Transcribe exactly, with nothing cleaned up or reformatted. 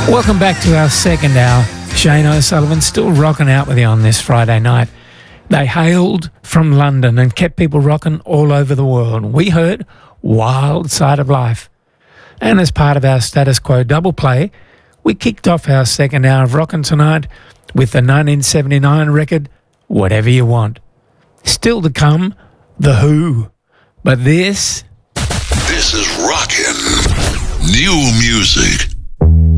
Welcome back to our second hour. Shane O'Sullivan still rocking out with you on this Friday night. They hailed from London and kept people rocking all over the world. We heard Wild Side of Life. And as part of our Status Quo double play, we kicked off our second hour of rocking tonight with the nineteen seventy-nine record, Whatever You Want. Still to come, The Who. But this... This is rockin' new music.